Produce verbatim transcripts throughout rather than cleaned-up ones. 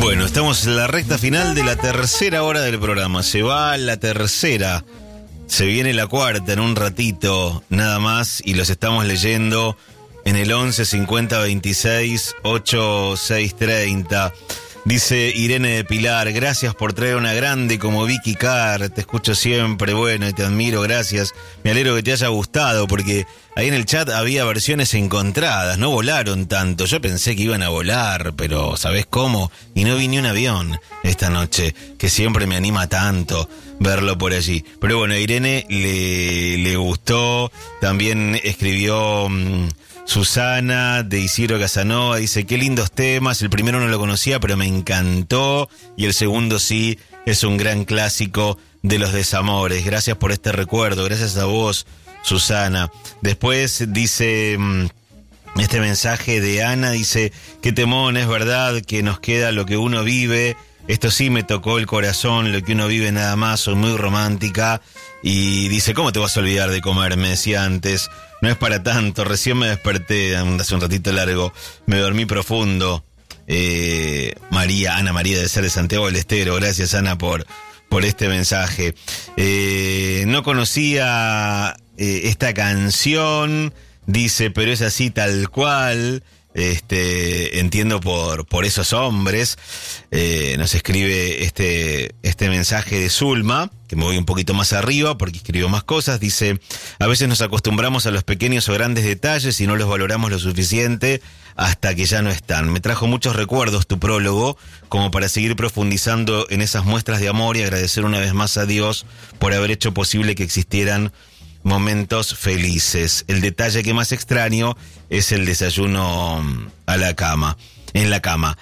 Bueno, estamos en la recta final de la tercera hora del programa. Se va la tercera, se viene la cuarta en un ratito nada más y los estamos leyendo en el once cincuenta veintiséis ochenta y seis treinta. Dice Irene de Pilar, gracias por traer una grande como Vicky Carr, te escucho siempre, bueno, y te admiro, gracias. Me alegro que te haya gustado, porque ahí en el chat había versiones encontradas, no volaron tanto. Yo pensé que iban a volar, pero ¿sabés cómo? Y no vi ni un avión esta noche, que siempre me anima tanto verlo por allí. Pero bueno, a Irene le, le gustó, también escribió... Mmm, Susana de Isidro Casanova, dice, qué lindos temas, el primero no lo conocía pero me encantó y el segundo sí, es un gran clásico de los desamores. Gracias por este recuerdo, gracias a vos, Susana. Después dice este mensaje de Ana, dice, qué temón, es verdad que nos queda lo que uno vive. Esto sí me tocó el corazón, lo que uno vive nada más, soy muy romántica. Y dice, ¿cómo te vas a olvidar de comer? Me decía antes, no es para tanto, recién me desperté hace un ratito largo, me dormí profundo. Eh, María, Ana María de Ser de Santiago del Estero, gracias Ana por, por este mensaje. Eh, no conocía eh, esta canción, dice, pero es así tal cual. Este, entiendo por, por esos hombres. Eh, nos escribe este, este mensaje de Zulma, que me voy un poquito más arriba porque escribió más cosas. Dice, a veces nos acostumbramos a los pequeños o grandes detalles y no los valoramos lo suficiente hasta que ya no están. Me trajo muchos recuerdos tu prólogo, como para seguir profundizando en esas muestras de amor y agradecer una vez más a Dios por haber hecho posible que existieran momentos felices. El detalle que más extraño es el desayuno a la cama, en la cama.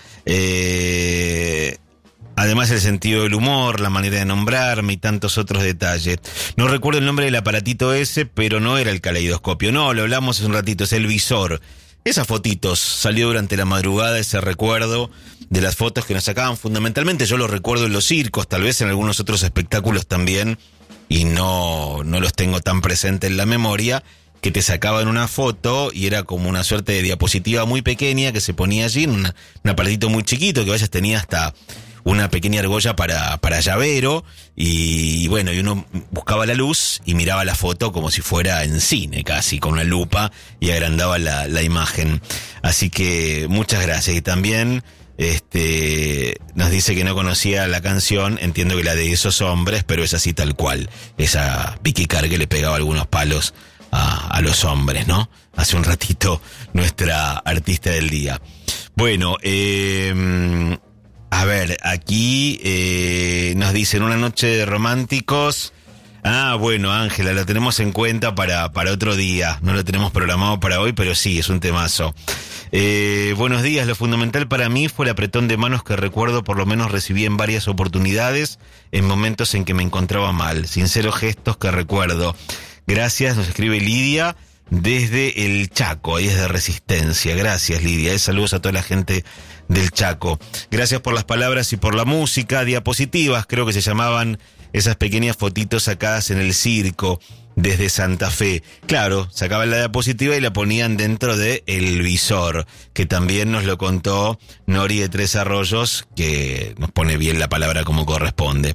Eh, además el sentido del humor, la manera de nombrarme y tantos otros detalles. No recuerdo el nombre del aparatito ese, pero no era el caleidoscopio. No, lo hablamos hace un ratito, es el visor. Esas fotitos, salió durante la madrugada ese recuerdo de las fotos que nos sacaban fundamentalmente. Yo lo recuerdo en los circos, tal vez en algunos otros espectáculos también, y no, no los tengo tan presentes en la memoria, que te sacaban una foto y era como una suerte de diapositiva muy pequeña que se ponía allí, en una, un aparatito muy chiquito que a veces tenía hasta una pequeña argolla para, para llavero, y bueno, y uno buscaba la luz y miraba la foto como si fuera en cine casi, con una lupa, y agrandaba la, la imagen. Así que muchas gracias. Y también... Este, nos dice que no conocía la canción, entiendo que la de esos hombres, pero es así tal cual, esa Vicky Carr que le pegaba algunos palos a, a los hombres, ¿no? Hace un ratito nuestra artista del día. Bueno, eh, a ver, aquí eh, nos dicen una noche de románticos. Ah, bueno, Ángela, lo tenemos en cuenta para, para otro día, no lo tenemos programado para hoy, pero sí, es un temazo. Eh, buenos días, lo fundamental para mí fue el apretón de manos que recuerdo por lo menos recibí en varias oportunidades, en momentos en que me encontraba mal. Sinceros gestos que recuerdo. Gracias, nos escribe Lidia desde el Chaco, ahí es de Resistencia. Gracias, Lidia, eh, saludos a toda la gente del Chaco. Gracias por las palabras y por la música. Diapositivas, creo que se llamaban esas pequeñas fotitos sacadas en el circo desde Santa Fe. Claro, sacaban la diapositiva y la ponían dentro de el visor, que también nos lo contó Nori de Tres Arroyos, que nos pone bien la palabra como corresponde.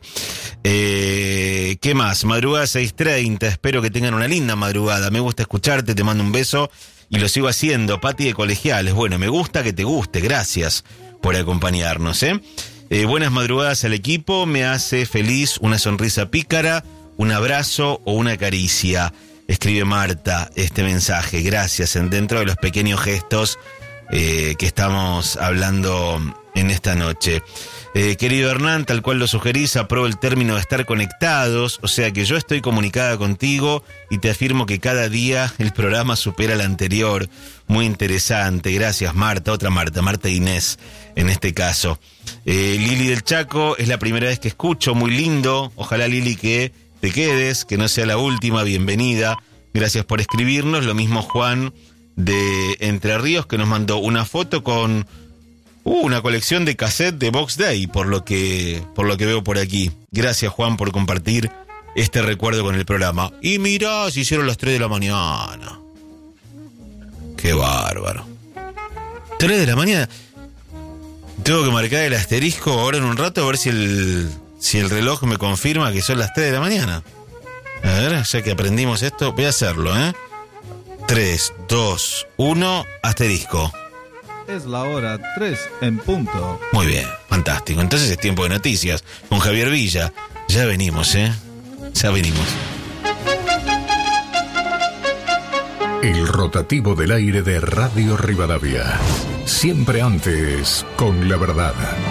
Eh, ¿Qué más? Madrugada seis treinta, espero que tengan una linda madrugada. Me gusta escucharte, te mando un beso y lo sigo haciendo. Pati de Colegiales, bueno, me gusta que te guste, gracias por acompañarnos, ¿eh? Eh, buenas madrugadas al equipo, me hace feliz una sonrisa pícara, un abrazo o una caricia. Escribe Marta este mensaje, gracias, en dentro de los pequeños gestos eh, que estamos hablando en esta noche. Eh, querido Hernán, tal cual lo sugerís, apruebo el término de estar conectados, o sea que yo estoy comunicada contigo y te afirmo que cada día el programa supera al anterior. Muy interesante, gracias Marta, otra Marta, Marta Inés en este caso. Eh, Lili del Chaco, es la primera vez que escucho, muy lindo, ojalá Lili que te quedes, que no sea la última, bienvenida, gracias por escribirnos. Lo mismo Juan de Entre Ríos, que nos mandó una foto con uh, una colección de cassette de Box Day, por lo que, por lo que veo por aquí. Gracias Juan por compartir este recuerdo con el programa. Y mirá, se hicieron las tres de la mañana. Qué bárbaro. tres de la mañana. Tengo que marcar el asterisco ahora en un rato a ver si el, si el reloj me confirma que son las tres de la mañana. A ver, ya que aprendimos esto, voy a hacerlo, ¿eh? tres, dos, uno, asterisco. Es la hora tres en punto. Muy bien, fantástico. Entonces es tiempo de noticias con Javier Villa. Ya venimos, ¿eh? Ya venimos. El rotativo del aire de Radio Rivadavia. Siempre antes, con la verdad.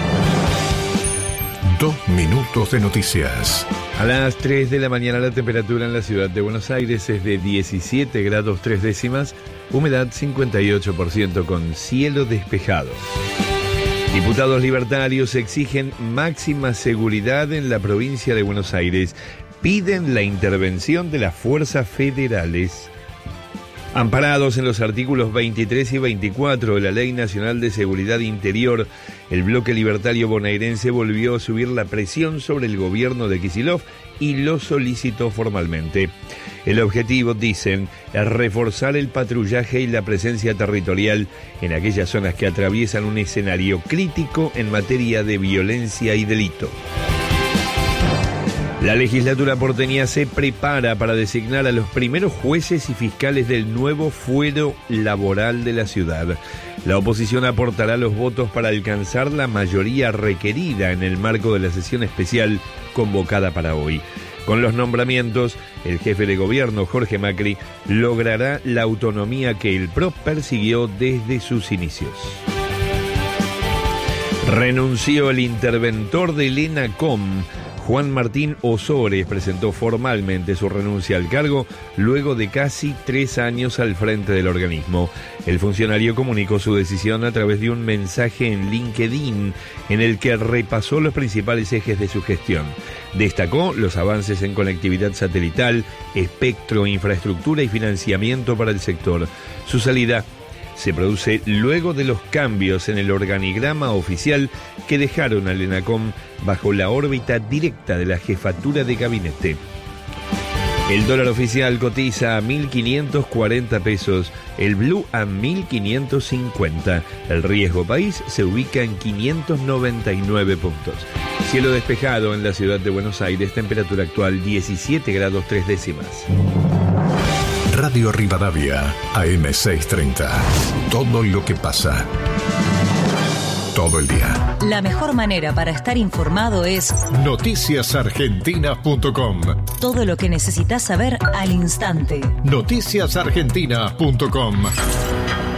Dos minutos de noticias. A las tres de la mañana la temperatura en la ciudad de Buenos Aires es de diecisiete grados tres décimas, humedad cincuenta y ocho por ciento con cielo despejado. Diputados libertarios exigen máxima seguridad en la provincia de Buenos Aires. Piden la intervención de las fuerzas federales. Amparados en los artículos veintitrés y veinticuatro de la Ley Nacional de Seguridad Interior, el bloque libertario bonaerense volvió a subir la presión sobre el gobierno de Kicillof y lo solicitó formalmente. El objetivo, dicen, es reforzar el patrullaje y la presencia territorial en aquellas zonas que atraviesan un escenario crítico en materia de violencia y delito. La legislatura porteña se prepara para designar a los primeros jueces y fiscales del nuevo fuero laboral de la ciudad. La oposición aportará los votos para alcanzar la mayoría requerida en el marco de la sesión especial convocada para hoy. Con los nombramientos, el jefe de gobierno, Jorge Macri, logrará la autonomía que el P R O persiguió desde sus inicios. Renunció el interventor del ENACOM. Juan Martín Osores presentó formalmente su renuncia al cargo luego de casi tres años al frente del organismo. El funcionario comunicó su decisión a través de un mensaje en LinkedIn en el que repasó los principales ejes de su gestión. Destacó los avances en conectividad satelital, espectro, infraestructura y financiamiento para el sector. Su salida se produce luego de los cambios en el organigrama oficial que dejaron al ENACOM bajo la órbita directa de la jefatura de gabinete. El dólar oficial cotiza a mil quinientos cuarenta pesos, el blue a mil quinientos cincuenta. El riesgo país se ubica en quinientos noventa y nueve puntos. Cielo despejado en la ciudad de Buenos Aires, temperatura actual diecisiete grados tres décimas. Radio Rivadavia, A M seiscientos treinta. Todo lo que pasa. Todo el día. La mejor manera para estar informado es noticias argentinas punto com. Todo lo que necesitas saber al instante. noticias argentinas punto com.